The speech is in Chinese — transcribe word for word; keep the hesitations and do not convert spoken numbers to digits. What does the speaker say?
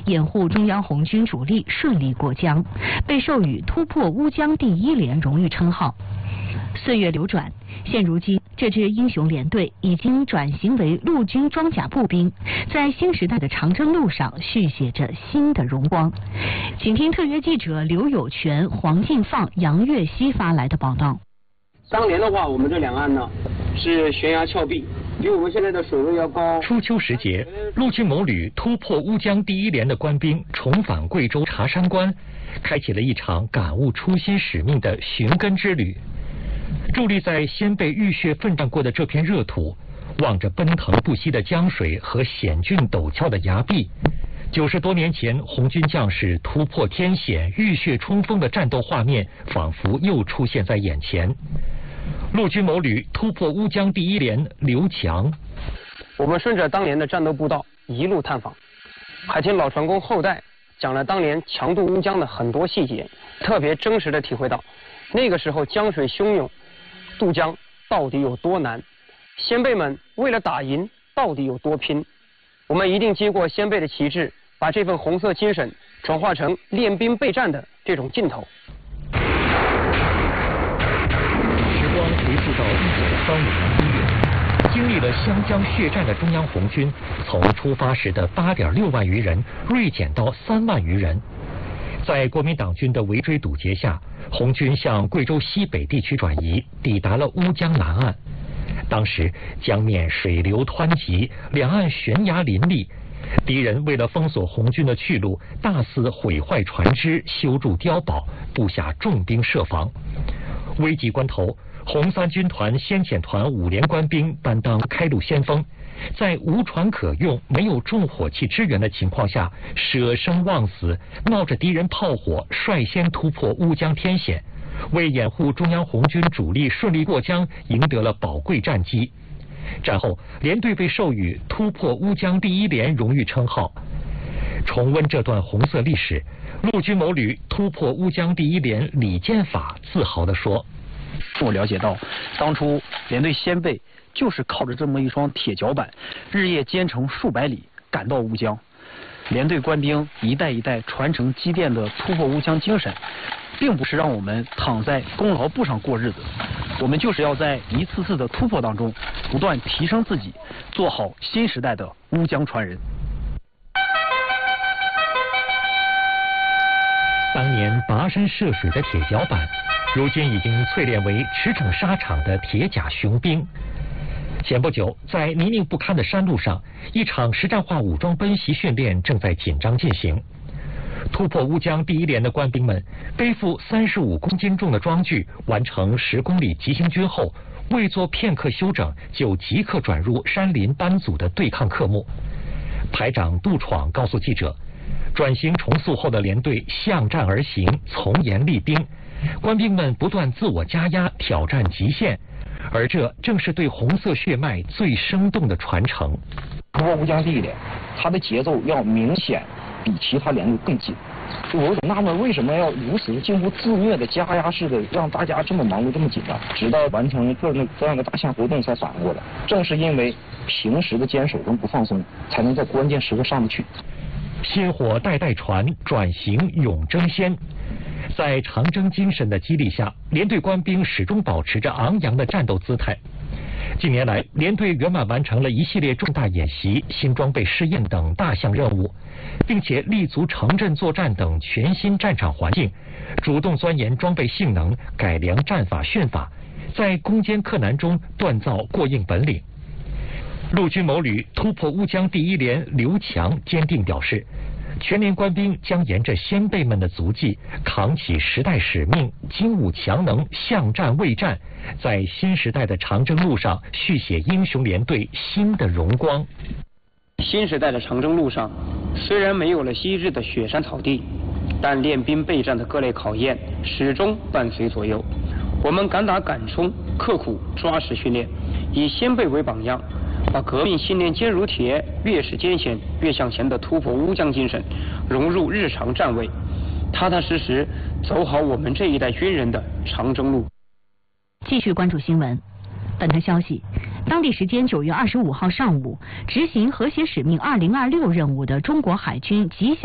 掩护中央红军主力顺利过江，被授予突破乌江第一连荣誉称号。岁月流转，现如今这支英雄连队已经转型为陆军装甲步兵，在新时代的长征路上续写着新的荣光。请听特约记者刘有全、黄进放、杨月熙发来的报道。 当年的话，我们这两岸呢是悬崖峭壁，比我们现在的水位要高。 初秋时节，陆军某旅突破乌江第一连的官兵重返贵州茶山关，开启了一场感悟初心使命的寻根之旅。伫立在先辈浴血奋战过的这片热土，望着奔腾不息的江水和险峻陡峭的崖壁，九十多年前红军将士突破天险、浴血冲锋的战斗画面，仿佛又出现在眼前。陆军某旅突破乌江第一连刘强， 我们顺着当年的战斗步道一路探访，还听老船工后代讲了当年强渡乌江的很多细节，特别真实的体会到那个时候江水汹涌，渡江到底有多难，先辈们为了打赢到底有多拼。我们一定接过先辈的旗帜，把这份红色精神转化成练兵备战的这种劲头。 时光回溯到一九三五年一月，经历了湘江血战的中央红军，从出发时的八点六万余人锐减到三万余人。在国民党军的围追堵截下，红军向贵州西北地区转移，抵达了乌江南岸。当时江面水流湍急，两岸悬崖林立，敌人为了封锁红军的去路，大肆毁坏船只，修筑碉堡，布下重兵设防。危急关头，红三军团先遣团五连官兵担当开路先锋，在无船可用、没有重火器支援的情况下，舍生忘死，冒着敌人炮火，率先突破乌江天险，为掩护中央红军主力顺利过江，赢得了宝贵战绩。战后，连队被授予突破乌江第一连荣誉称号。重温这段红色历史，陆军某旅突破乌江第一连李建法自豪地说：“ 我了解到，当初连队先辈就是靠着这么一双铁脚板，日夜兼程数百里赶到乌江。连队官兵一代一代传承积淀的突破乌江精神，并不是让我们躺在功劳簿上过日子，我们就是要在一次次的突破当中，不断提升自己，做好新时代的乌江传人。” 当年跋山涉水的铁脚板，如今已经淬炼为驰骋沙场的铁甲雄兵。前不久，在泥泞不堪的山路上，一场实战化武装奔袭训练正在紧张进行。突破乌江第一连的官兵们背负三十五公斤重的装具，完成十公里急行军后，未做片刻休整，就即刻转入山林班组的对抗科目。排长杜闯告诉记者，转型重塑后的连队向战而行，从严厉兵，官兵们不断自我加压，挑战极限，而这正是对红色血脉最生动的传承。 突破乌江第一连，它的节奏要明显比其他连队更紧。我有点纳闷，为什么要如此近乎自虐的加压式的让大家这么忙碌、这么紧张，直到完成这样这样的大项活动才反应过来。正是因为平时的坚守跟不放松，才能在关键时刻上得去。 薪火代代传，转型永争先。在长征精神的激励下，连队官兵始终保持着昂扬的战斗姿态。近年来，连队圆满完成了一系列重大演习、新装备试验等大项任务，并且立足城镇作战等全新战场环境，主动钻研装备性能，改良战法训法，在攻坚克难中锻造过硬本领。陆军某旅突破乌江第一连刘强坚定表示，全连官兵将沿着先辈们的足迹，扛起时代使命，精武强能，向战卫战，在新时代的长征路上续写英雄连队新的荣光。 新时代的长征路上，虽然没有了昔日的雪山草地，但练兵备战的各类考验始终伴随左右。我们敢打敢冲，刻苦抓实训练，以先辈为榜样，把革命信念坚如铁，越是艰险越向前的突破乌江精神融入日常战位，踏踏实实走好我们这一代军人的长征路。 继续关注新闻。本台消息，当地时间九月二十五号上午，执行和谐使命二零二六任务的中国海军吉祥